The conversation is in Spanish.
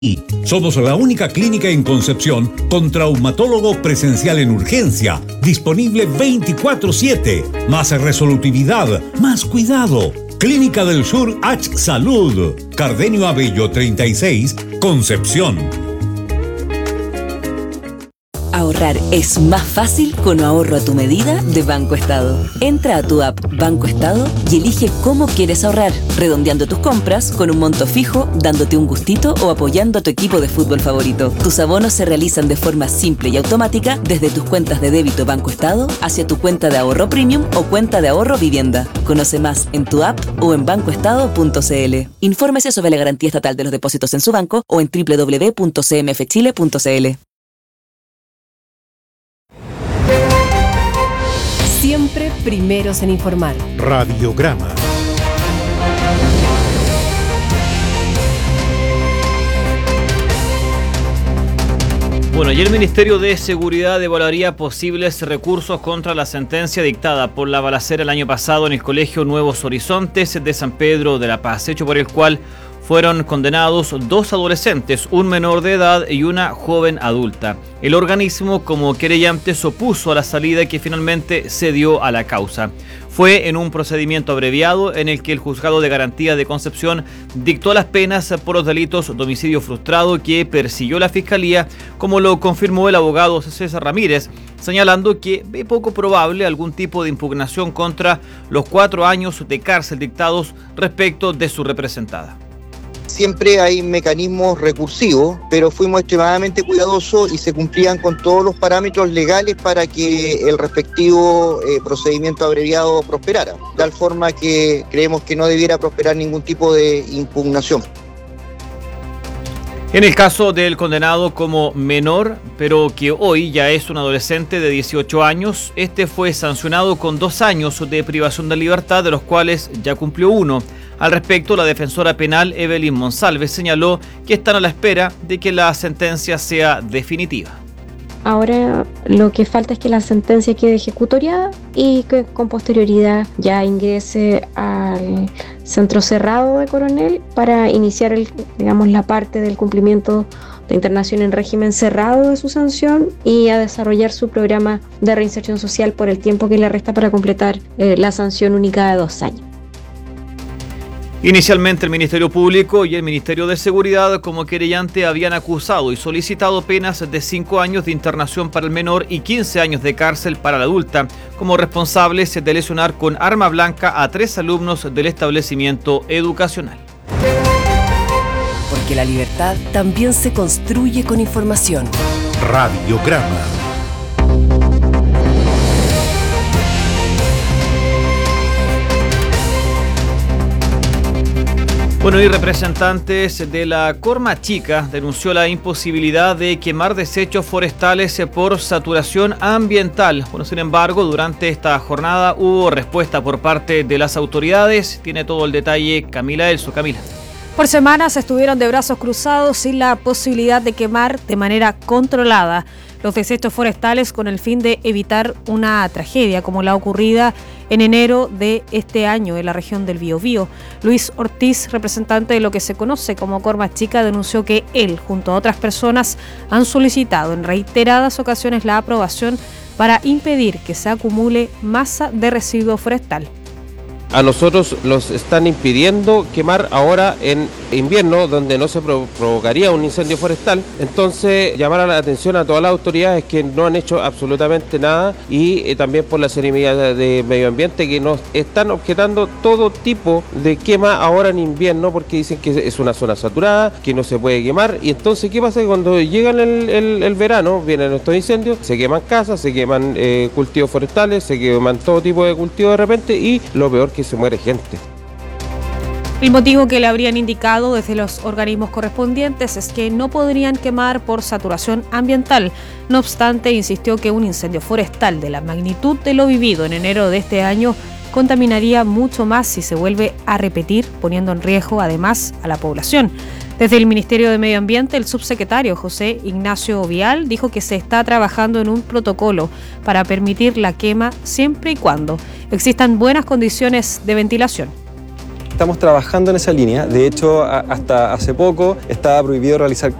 Somos la única clínica en Concepción con traumatólogo presencial en urgencia, disponible 24/7, más resolutividad, más cuidado. Clínica del Sur H Salud, Cardenio Abello 36, Concepción. Ahorrar es más fácil con ahorro a tu medida de Banco Estado. Entra a tu app Banco Estado y elige cómo quieres ahorrar, redondeando tus compras con un monto fijo, dándote un gustito o apoyando a tu equipo de fútbol favorito. Tus abonos se realizan de forma simple y automática desde tus cuentas de débito Banco Estado hacia tu cuenta de ahorro premium o cuenta de ahorro vivienda. Conoce más en tu app o en bancoestado.cl. Infórmese sobre la garantía estatal de los depósitos en su banco o en www.cmfchile.cl. Siempre primeros en informar. Radiograma. Bueno, y el Ministerio de Seguridad evaluaría posibles recursos contra la sentencia dictada por la balacera el año pasado en el Colegio Nuevos Horizontes de San Pedro de la Paz, hecho por el cual fueron condenados 2 adolescentes, un menor de edad y una joven adulta. El organismo, como querellante, se opuso a la salida que finalmente se dio a la causa. Fue en un procedimiento abreviado en el que el Juzgado de Garantía de Concepción dictó las penas por los delitos de homicidio frustrado que persiguió la Fiscalía, como lo confirmó el abogado César Ramírez, señalando que ve poco probable algún tipo de impugnación contra los 4 años de cárcel dictados respecto de su representada. Siempre hay mecanismos recursivos, pero fuimos extremadamente cuidadosos y se cumplían con todos los parámetros legales para que el respectivo procedimiento abreviado prosperara, de tal forma que creemos que no debiera prosperar ningún tipo de impugnación. En el caso del condenado como menor, pero que hoy ya es un adolescente de 18 años, este fue sancionado con 2 años de privación de libertad, de los cuales ya cumplió 1. Al respecto, la defensora penal Evelyn Monsalve señaló que están a la espera de que la sentencia sea definitiva. Ahora lo que falta es que la sentencia quede ejecutoriada y que con posterioridad ya ingrese al centro cerrado de Coronel para iniciar la parte del cumplimiento de internación en régimen cerrado de su sanción y a desarrollar su programa de reinserción social por el tiempo que le resta para completar la sanción única de 2 años. Inicialmente el Ministerio Público y el Ministerio de Seguridad como querellante habían acusado y solicitado penas de 5 años de internación para el menor y 15 años de cárcel para la adulta como responsables de lesionar con arma blanca a 3 alumnos del establecimiento educacional. Porque la libertad también se construye con información. Radiograma. Bueno, y representantes de la Corma Chica denunció la imposibilidad de quemar desechos forestales por saturación ambiental. Bueno, sin embargo, durante esta jornada hubo respuesta por parte de las autoridades. Tiene todo el detalle Camila Elso. Camila. Por semanas estuvieron de brazos cruzados sin la posibilidad de quemar de manera controlada los desechos forestales con el fin de evitar una tragedia como la ocurrida en enero de este año en la región del Biobío. Luis Ortiz, representante de lo que se conoce como Corma Chica, denunció que él, junto a otras personas, han solicitado en reiteradas ocasiones la aprobación para impedir que se acumule masa de residuo forestal. A nosotros los están impidiendo quemar ahora en invierno, donde no se provocaría un incendio forestal. Entonces, llamar a la atención a todas las autoridades que no han hecho absolutamente nada y también por la Seremía de Medio Ambiente, que nos están objetando todo tipo de quema ahora en invierno porque dicen que es una zona saturada, que no se puede quemar. Y entonces, ¿qué pasa? Cuando llega el verano, vienen estos incendios, se queman casas, se queman cultivos forestales, se queman todo tipo de cultivos de repente y lo peor que se muere gente. El motivo que le habrían indicado desde los organismos correspondientes es que no podrían quemar por saturación ambiental. No obstante, insistió que un incendio forestal de la magnitud de lo vivido en enero de este año contaminaría mucho más si se vuelve a repetir, poniendo en riesgo además a la población. Desde el Ministerio de Medio Ambiente, el subsecretario José Ignacio Vial dijo que se está trabajando en un protocolo para permitir la quema siempre y cuando existan buenas condiciones de ventilación. Estamos trabajando en esa línea. De hecho, hasta hace poco estaba prohibido realizar